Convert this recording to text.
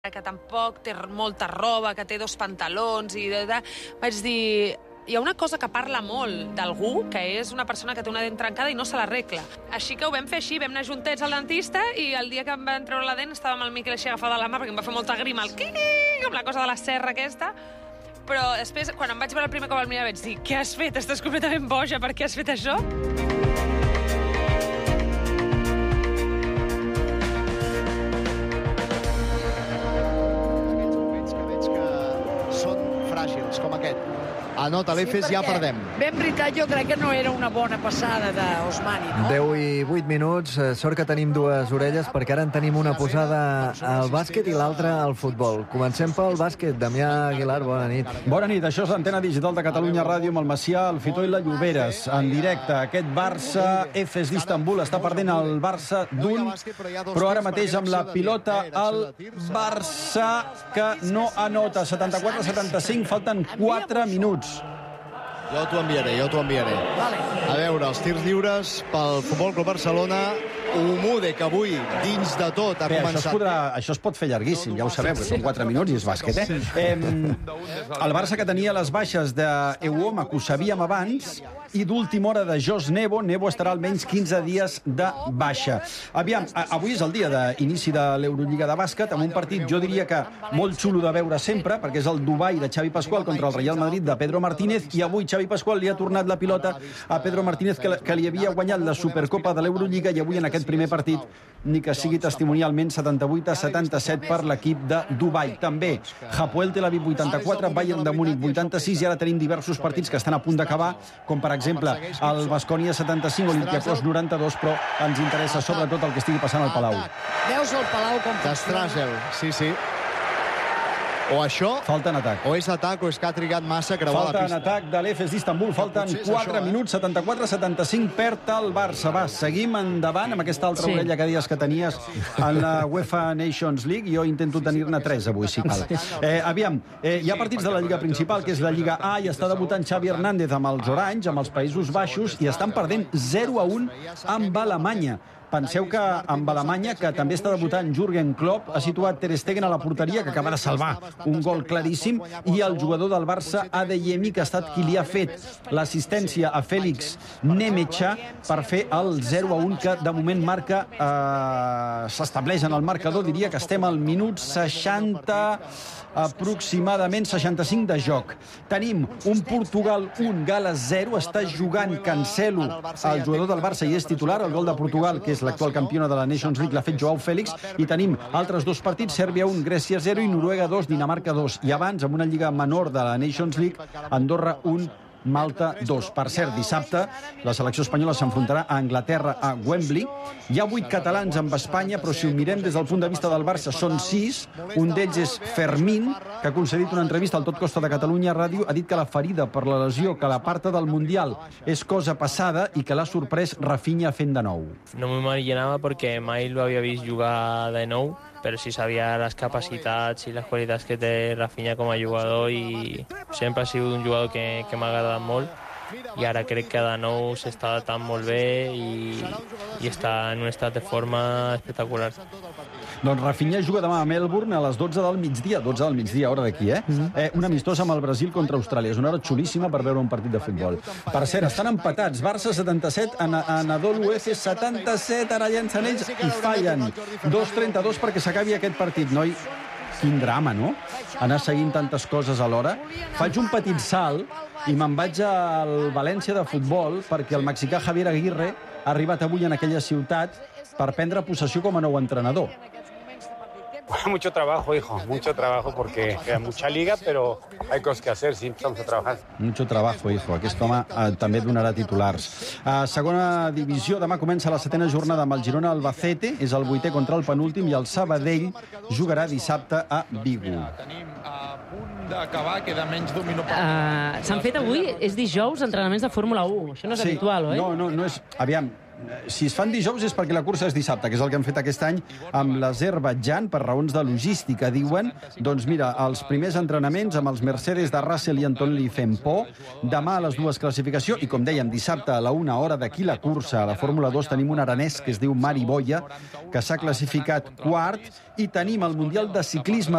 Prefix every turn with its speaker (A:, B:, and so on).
A: que tampoc té molta roba, que té 2 pantalons, i vaig dir... Hi ha una cosa que parla molt d'algú, que és una persona que té una dent trencada i no se l'arregla. Així que ho vam fer així, vam anar juntets al dentista i el dia que em van treure la dent estava amb el Miquel així agafada de la mà perquè em va fer molta grima el quiqui, com la cosa de la serra aquesta. Però després, quan em vaig veure el primer cop al mirar, vaig dir: què has fet? Estàs completament boja, per què has fet això?
B: Com aquest. Anota l'Efes, ja perdem.
C: Ben veritat, jo crec que no era una bona passada d'Osmani, no?
D: 10 i 8 minuts. Sort que tenim dues orelles, perquè ara en tenim una posada al bàsquet i l'altra al futbol. Comencem pel bàsquet. Damià Aguilar, bona nit.
E: Bona nit. Això és l'antena digital de Catalunya Ràdio amb el Macià, el Fitó i la Lloberes. En directe, aquest Barça-Efes d'Istanbul està perdent el Barça d'un, però ara mateix amb la pilota el Barça, que no anota. 74-75, falten 4 minuts.
B: Jo t'ho enviaré. A veure, els tirs lliures pel Futbol Club Barcelona. Umude, que avui, dins de tot, ha començat...
E: Això es pot fer llarguíssim, ja ho sabeu, que són 4 minuts i és bàsquet, El Barça, que tenia les baixes d'Euoma, que ho sabíem abans, i d'última hora de Jos Nebo. Nebo estarà almenys 15 dies de baixa. Aviam, avui és el dia d'inici de l'Eurolliga de bàsquet, amb un partit, jo diria que molt xulo de veure sempre, perquè és el Dubai de Xavi Pascual contra el Real Madrid de Pedro Martínez, i avui Xavi Pascual li ha tornat la pilota a Pedro Martínez, que li havia guanyat la Supercopa de l'Eurolliga, i avui en aquest primer partit, ni que sigui testimonialment, 78-77 per l'equip de Dubai. També Hapoel Tel Aviv 84, Bayern de Múnich 86, i ara tenim diversos partits que estan a punt d'acabar, com per exemple el Baskonia 75, Olympiacos 92, però ens interessa sobretot el que estigui passant al Palau.
C: Veus el Palau com
B: D'Estrasel, sí. O això...
E: Falta en atac.
B: O és atac o és que ha trigat massa a creuar la pista.
E: Falta en atac de l'Efes d'Istanbul. Falten 4 minuts, 74-75, perd el Barça. Va, seguim endavant amb aquesta altra orella que deies que tenies en la UEFA Nations League. Jo intento tenir-ne 3 avui, si cal. Aviam, hi ha partits de la Lliga principal, que és la Lliga A, i està debutant Xavi Hernández amb els Oranys, amb els Països Baixos, i estan perdent 0-1 amb Alemanya. Penseu que amb Alemanya, que també està debutant Jürgen Klopp, ha situat Ter Stegen a la porteria, que acaba de salvar un gol claríssim, i el jugador del Barça, Adeyemi, que ha estat qui li ha fet l'assistència a Félix Nemecha per fer el 0-1, que de moment marca, s'estableix en el marcador. Diria que estem al minut 60, aproximadament 65 de joc. Tenim un Portugal 1, Gal·les 0, està jugant Cancelo, el jugador del Barça, i és titular. El gol de Portugal, que és l'actual campiona de la Nations League, l'ha fet Joao Félix, i tenim altres 2 partits, Sèrbia 1, Grècia 0 i Noruega 2, Dinamarca 2. I abans, amb una lliga menor de la Nations League, Andorra 1, Malta 2. Per cert, dissabte la selecció espanyola s'enfrontarà a Anglaterra a Wembley. Hi ha 8 catalans amb Espanya, però si ho mirem des del punt de vista del Barça són 6. Un d'ells és Fermín, que ha concedit una entrevista al Tot Costa de Catalunya Ràdio. Ha dit que la ferida per la lesió que l'aparta del Mundial és cosa passada i que l'ha sorprès Rafinha fent de nou.
F: No m'imaginava perquè mai lo havia vist jugar de nou, però sí sabia les capacitats i les qualitats que té Rafinha com a jugador, i sempre ha sigut un jugador que m'ha agradat molt, i ara crec que de nou s'està adaptant molt bé i està en un estat de forma espectacular.
E: Doncs Rafinha juga demà a Melbourne a les 12 del migdia, hora d'aquí, un amistós amb el Brasil contra Austràlia. És una hora xulíssima per veure un partit de futbol. Per cert, estan empatats. Barça 77, Anadolu Efes 77, ara llancen ells i fallen. 2-32 perquè s'acabi aquest partit, noi. Quin drama, no? Anar seguint tantes coses alhora. Faig un petit salt i me'n vaig al València de futbol, perquè el mexicà Javier Aguirre ha arribat avui en aquella ciutat per prendre possessió com a nou entrenador.
G: Mucho trabajo, hijo, mucho trabajo, porque queda mucha liga, pero hay cosas que hacer, sí, empezamos a trabajar.
E: Mucho trabajo, hijo. Aquest home també donarà titulars. Segona divisió, demà comença la 7ª jornada amb el Girona Albacete, és el 8è contra el penúltim, i el Sabadell jugarà dissabte a Vigo.
H: S'han fet avui, és dijous, entrenaments de Fórmula 1. Això no és habitual, oi?
E: No és... Aviam, si es fan dijous és perquè la cursa és dissabte, que és el que han fet aquest any amb l'Azerbaidjan per raons de logística, diuen. Doncs mira, els primers entrenaments amb els Mercedes de Russell i Antonelli fent por, demà a les 2 classificació, i com dèiem, dissabte a la 1 hora d'aquí la cursa. A la Fórmula 2 tenim un aranès que es diu Mari Boya, que s'ha classificat quart, i tenim el Mundial de Ciclisme